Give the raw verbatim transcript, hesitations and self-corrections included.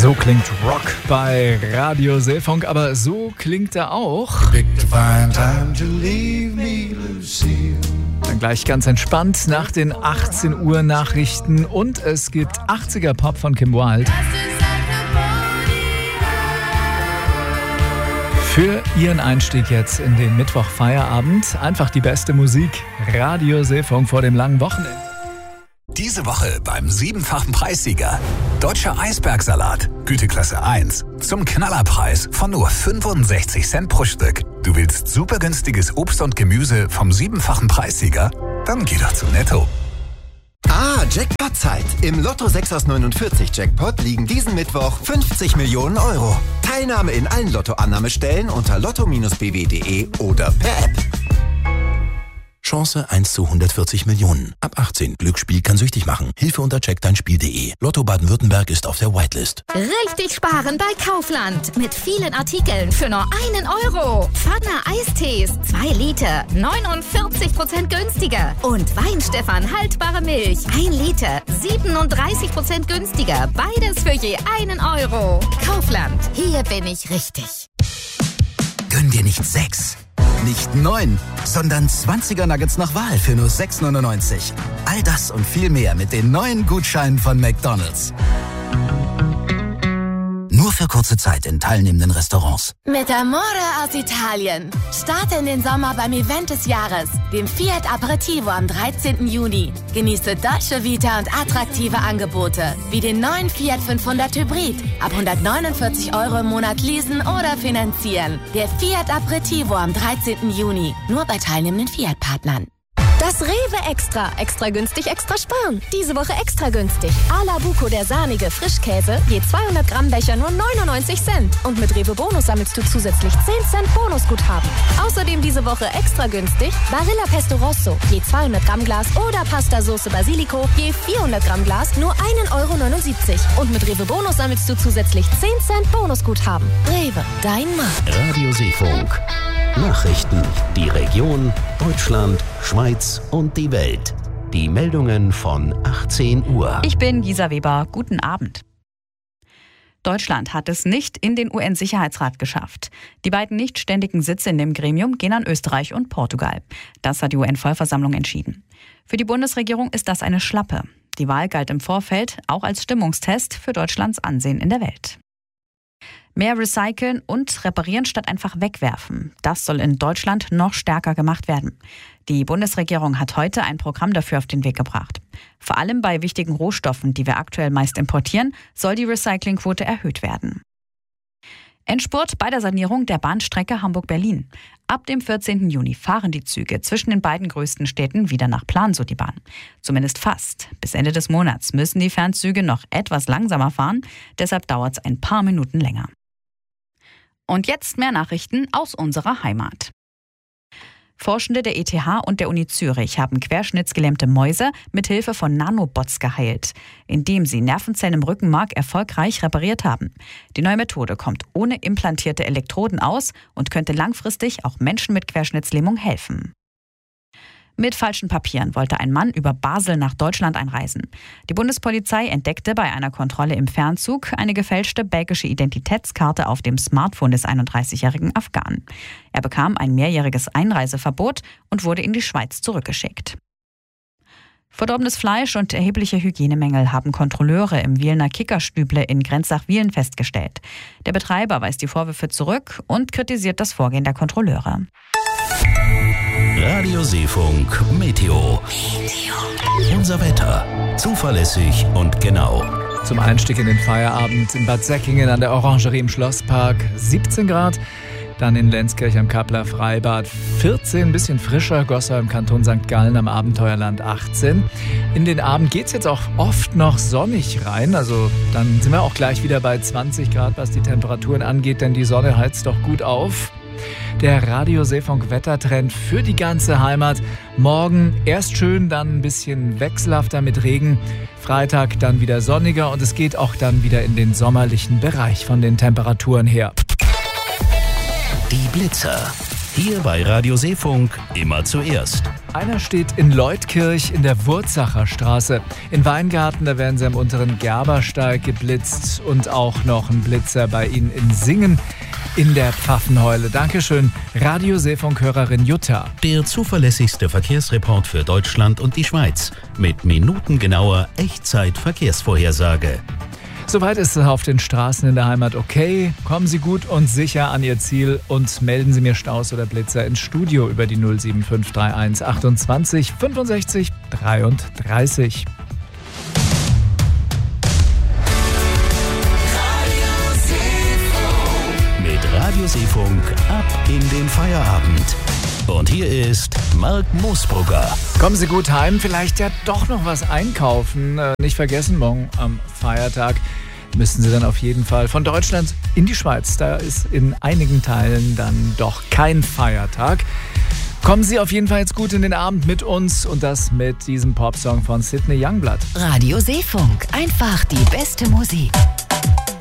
So klingt Rock bei Radio Seefunk, aber so klingt er auch. Dann gleich ganz entspannt nach den achtzehn Uhr Nachrichten und es gibt achtziger Pop von Kim Wilde. Für Ihren Einstieg jetzt in den Mittwoch-Feierabend einfach die beste Musik. Radio Seefunk vor dem langen Wochenende. Diese Woche beim siebenfachen Preissieger. Deutscher Eisbergsalat, Güteklasse eins. Zum Knallerpreis von nur fünfundsechzig Cent pro Stück. Du willst super günstiges Obst und Gemüse vom siebenfachen Preissieger? Dann geh doch zu Netto. Ah, Jackpot-Zeit. Im Lotto sechs aus neunundvierzig Jackpot liegen diesen Mittwoch fünfzig Millionen Euro. Teilnahme in allen Lotto-Annahmestellen unter lotto Bindestrich b w punkt de oder per App. Chance eins zu hundertvierzig Millionen. Ab achtzehn. Glücksspiel kann süchtig machen. Hilfe unter check dein spiel punkt de. Lotto Baden-Württemberg ist auf der Whitelist. Richtig sparen bei Kaufland. Mit vielen Artikeln für nur einen Euro. Pfanner Eistees, zwei Liter, neunundvierzig Prozent günstiger. Und Weinstefan haltbare Milch, ein Liter, siebenunddreißig Prozent günstiger. Beides für je einen Euro. Kaufland, hier bin ich richtig. Gönn dir nicht sechs, nicht neun, sondern zwanziger Nuggets nach Wahl für nur sechs neunundneunzig. All das und viel mehr mit den neuen Gutscheinen von McDonald's. Nur für kurze Zeit in teilnehmenden Restaurants. Mit Amore aus Italien. Starte in den Sommer beim Event des Jahres, dem Fiat Aperitivo am dreizehnten Juni. Genieße Dolce Vita und attraktive Angebote, wie den neuen Fiat fünfhundert Hybrid. Ab hundertneunundvierzig Euro im Monat leasen oder finanzieren. Der Fiat Aperitivo am dreizehnten Juni. Nur bei teilnehmenden Fiat-Partnern. Das Rewe Extra. Extra günstig, extra sparen. Diese Woche extra günstig. Ala Buco, der sahnige Frischkäse, je zweihundert Gramm Becher nur neunundneunzig Cent. Und mit Rewe Bonus sammelst du zusätzlich zehn Cent Bonusguthaben. Außerdem diese Woche extra günstig Barilla Pesto Rosso, je zweihundert Gramm Glas oder Pasta Soße Basilico, je vierhundert Gramm Glas nur ein Euro neunundsiebzig. Und mit Rewe Bonus sammelst du zusätzlich zehn Cent Bonusguthaben. Rewe, dein Markt. Radio Seefunk. Nachrichten, die Region, Deutschland, Schweiz und die Welt. Die Meldungen von achtzehn Uhr. Ich bin Gisa Weber. Guten Abend. Deutschland hat es nicht in den U N-Sicherheitsrat geschafft. Die beiden nicht ständigen Sitze in dem Gremium gehen an Österreich und Portugal. Das hat die U N-Vollversammlung entschieden. Für die Bundesregierung ist das eine Schlappe. Die Wahl galt im Vorfeld auch als Stimmungstest für Deutschlands Ansehen in der Welt. Mehr recyceln und reparieren statt einfach wegwerfen. Das soll in Deutschland noch stärker gemacht werden. Die Bundesregierung hat heute ein Programm dafür auf den Weg gebracht. Vor allem bei wichtigen Rohstoffen, die wir aktuell meist importieren, soll die Recyclingquote erhöht werden. Endspurt bei der Sanierung der Bahnstrecke Hamburg-Berlin. Ab dem vierzehnten Juni fahren die Züge zwischen den beiden größten Städten wieder nach Plan, so die Bahn. Zumindest fast. Bis Ende des Monats müssen die Fernzüge noch etwas langsamer fahren, deshalb dauert es ein paar Minuten länger. Und jetzt mehr Nachrichten aus unserer Heimat. Forschende der E T H und der Uni Zürich haben querschnittsgelähmte Mäuse mit Hilfe von Nanobots geheilt, indem sie Nervenzellen im Rückenmark erfolgreich repariert haben. Die neue Methode kommt ohne implantierte Elektroden aus und könnte langfristig auch Menschen mit Querschnittslähmung helfen. Mit falschen Papieren wollte ein Mann über Basel nach Deutschland einreisen. Die Bundespolizei entdeckte bei einer Kontrolle im Fernzug eine gefälschte belgische Identitätskarte auf dem Smartphone des einunddreißigjährigen Afghanen. Er bekam ein mehrjähriges Einreiseverbot und wurde in die Schweiz zurückgeschickt. Verdorbenes Fleisch und erhebliche Hygienemängel haben Kontrolleure im Wielner Kickerstüble in Grenzach-Wielen festgestellt. Der Betreiber weist die Vorwürfe zurück und kritisiert das Vorgehen der Kontrolleure. Radio Seefunk Meteo. Meteo. Unser Wetter. Zuverlässig und genau. Zum Einstieg in den Feierabend in Bad Säckingen an der Orangerie im Schlosspark siebzehn Grad. Dann in Lenzkirch am Kappler Freibad vierzehn, ein bisschen frischer. Goslar im Kanton Sankt Gallen am Abenteuerland achtzehn. In den Abend geht es jetzt auch oft noch sonnig rein. Also dann sind wir auch gleich wieder bei zwanzig Grad, was die Temperaturen angeht, denn die Sonne heizt doch gut auf. Der Radio Seefunk Wettertrend für die ganze Heimat. Morgen erst schön, dann ein bisschen wechselhafter mit Regen. Freitag dann wieder sonniger und es geht auch dann wieder in den sommerlichen Bereich von den Temperaturen her. Die Blitzer. Hier bei Radio Seefunk immer zuerst. Einer steht in Leutkirch in der Wurzacher Straße. In Weingarten, da werden sie am unteren Gerbersteig geblitzt. Und auch noch ein Blitzer bei Ihnen in Singen in der Pfaffenheule. Dankeschön, Radio-Seefunk-Hörerin Jutta. Der zuverlässigste Verkehrsreport für Deutschland und die Schweiz. Mit minutengenauer Echtzeit-Verkehrsvorhersage. Soweit ist es auf den Straßen in der Heimat okay. Kommen Sie gut und sicher an Ihr Ziel und melden Sie mir Staus oder Blitzer ins Studio über die null sieben fünf drei eins achtundzwanzig fünfundsechzig dreiunddreißig. Mit Radio Seefunk ab in den Feierabend. Und hier ist Marc Moosbrugger. Kommen Sie gut heim, vielleicht ja doch noch was einkaufen. Äh, nicht vergessen, morgen am Feiertag müssen Sie dann auf jeden Fall von Deutschland in die Schweiz. Da ist in einigen Teilen dann doch kein Feiertag. Kommen Sie auf jeden Fall jetzt gut in den Abend mit uns und das mit diesem Popsong von Sidney Youngblood. Radio Seefunk, einfach die beste Musik.